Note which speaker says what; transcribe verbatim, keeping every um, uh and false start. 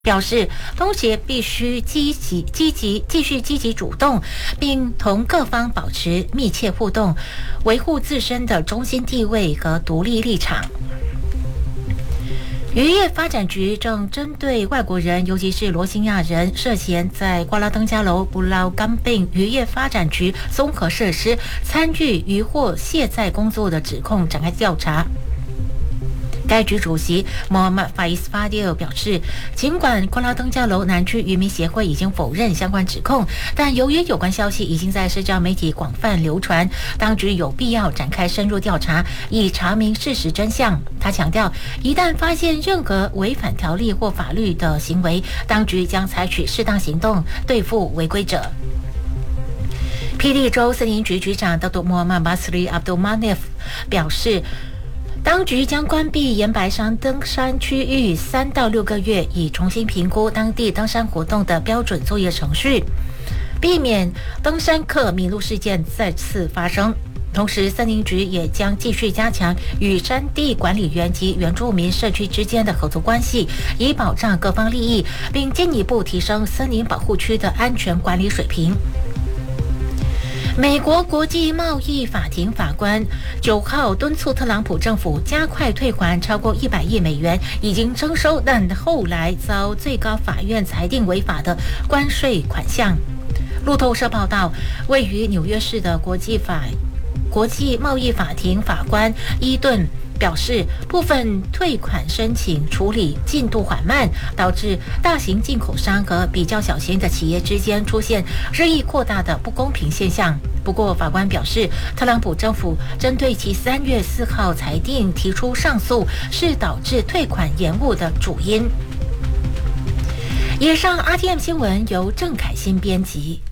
Speaker 1: 表示，东协必须积极、积极、继续积极主动，并同各方保持密切互动，维护自身的中心地位和独立立场。渔业发展局正针对外国人，尤其是罗兴亚人涉嫌在瓜拉登加楼布劳甘并渔业发展局综合设施参与渔获卸载工作的指控展开调查。该局主席莫罕默法伊斯法迪尔表示，尽管瓜拉登加楼南区渔民协会已经否认相关指控，但由于有关消息已经在社交媒体广泛流传，当局有必要展开深入调查，以查明事实真相。他强调，一旦发现任何违反条例或法律的行为，当局将采取适当行动对付违规者。霹雳州森林局局长德杜莫罕默巴斯里阿卜杜马涅夫表示，当局将关闭岩白山登山区域三到六个月，以重新评估当地登山活动的标准作业程序，避免登山客迷路事件再次发生。同时，森林局也将继续加强与山地管理员及原住民社区之间的合作关系，以保障各方利益，并进一步提升森林保护区的安全管理水平。美国国际贸易法庭法官九号敦促特朗普政府加快退还超过一百亿美元已经征收但后来遭最高法院裁定违法的关税款项。路透社报道，位于纽约市的国际法国际贸易法庭法官伊顿表示，部分退款申请处理进度缓慢，导致大型进口商和比较小型的企业之间出现日益扩大的不公平现象。不过，法官表示，特朗普政府针对其三月四号裁定提出上诉，是导致退款延误的主因。以上 R T M 新闻由郑凯欣编辑。